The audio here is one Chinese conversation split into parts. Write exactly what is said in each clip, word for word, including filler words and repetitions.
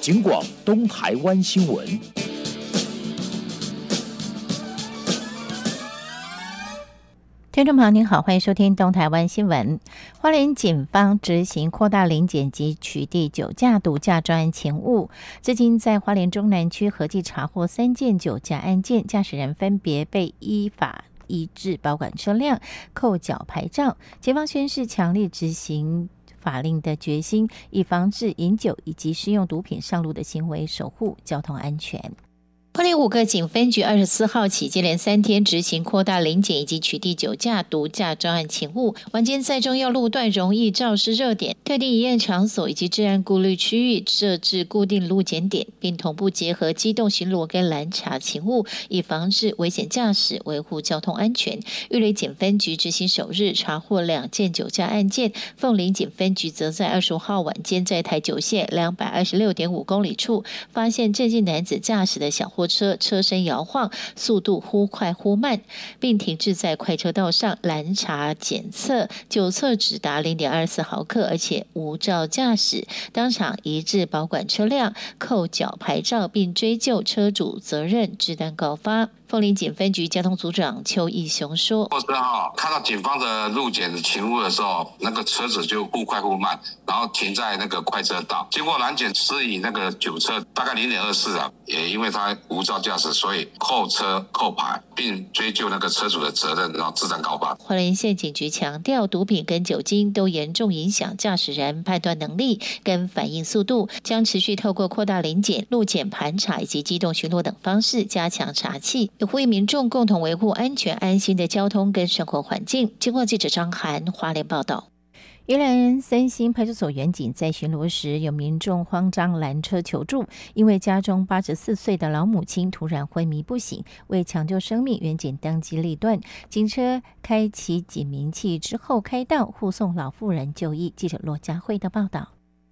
警广东台湾新闻。 听众朋友您好，欢迎收听东台湾新闻。花莲警方执行扩大临检及取缔酒驾毒驾专案勤务，至今在花莲中南区合计查获三件酒驾案件，驾驶人分别被依法移至保管车辆、扣缴牌照。警方宣示强力执行法令的决心，以防止饮酒以及使用毒品上路的行为，守护交通安全。花莲五个警分局二十四号起接连三天执行扩大临检以及取缔酒驾毒驾专案勤务，晚间在重要路段容易肇事热点、特定营业场所以及治安顾虑区域设置固定路检点，并同步结合机动巡逻跟拦查勤务，以防止危险驾驶，维护交通安全。玉里警分局执行首日查获两件酒驾案件，凤林警分局则在二十五号晚间在台九线两百二十六点五公里处发现郑姓男子驾驶的小货车车身摇晃，速度忽快忽慢，并停滞在快车道上拦查检测，酒测只达 零点二四毫克，而且无照驾驶，当场移至保管车辆，扣缴牌照，并追究车主责任，致单告发。凤林警分局交通组长邱义雄说： 二十号看到警方的路检的勤务的时候，那个车子就忽快忽慢，然后停在那个快车道。经过拦检施以那个酒测大概 零点二四 啊，也因为他无照驾驶，所以扣车扣牌，并追究那个车主的责任，然后致单告发。 花莲县警局强调，毒品跟酒精都严重影响驾驶人判断能力跟反应速度，将持续透过扩大临检、路检盘查以及机动巡逻等方式加强查缉，也呼吁民众共同维护安全安心的交通跟生活环境。经过记者张涵花莲报道。宜兰三星派出所员警在巡逻时，有民众慌张拦车求助，因为家中八十四岁的老母亲突然昏迷不醒，为抢救生命，员警当机立断，警车开启警鸣器之后开道护送老妇人就医。记者罗佳慧的报道。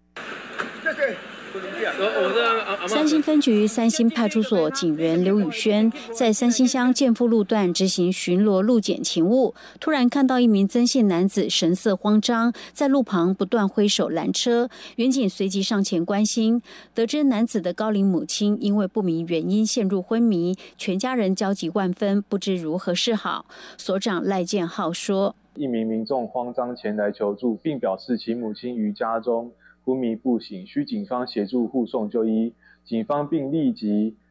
三星分局三星派出所警员刘宇轩在三星乡建富路段执行巡逻路检勤务，突然看到一名曾姓男子神色慌张，在路旁不断挥手拦车，员警随即上前关心，得知男子的高龄母亲因为不明原因陷入昏迷，全家人焦急万分，不知如何是好。所长赖建浩说： 一名民众慌张前来求助，并表示其母亲于家中昏迷不醒，需警方协助护送就医。警方并立即